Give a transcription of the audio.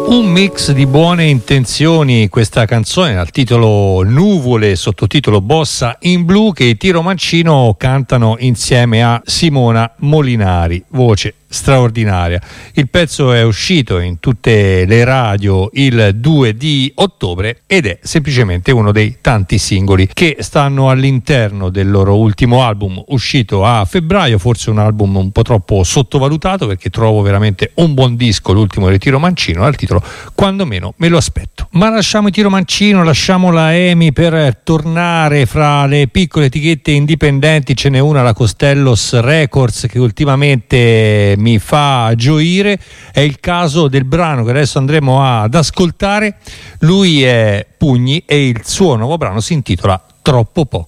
Un mix di buone intenzioni, questa canzone dal titolo Nuvole, sottotitolo Bossa in blu, che i Tiro Mancino cantano insieme a Simona Molinari, voce straordinaria. Il pezzo è uscito in tutte le radio il 2 di ottobre ed è semplicemente uno dei tanti singoli che stanno all'interno del loro ultimo album uscito a febbraio, forse un album un po' troppo sottovalutato, perché trovo veramente un buon disco l'ultimo dei Tiro Mancino, dal titolo Quando meno me lo aspetto. Ma lasciamo i Tiro Mancino, lasciamo la EMI per tornare fra le piccole etichette indipendenti. Ce n'è una, la Costellos Records, che ultimamente mi fa gioire. È il caso del brano che adesso andremo ad ascoltare. Lui è Pugni e il suo nuovo brano si intitola Troppo poco.